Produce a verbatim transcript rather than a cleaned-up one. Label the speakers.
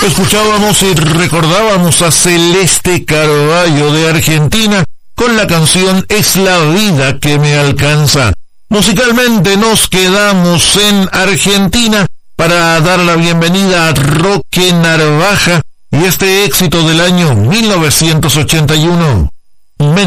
Speaker 1: Escuchábamos y recordábamos a Celeste Carballo de Argentina con la canción Es la vida que me alcanza. Musicalmente nos quedamos en Argentina para dar la bienvenida a Roque Narvaja y este éxito del año mil novecientos ochenta y uno.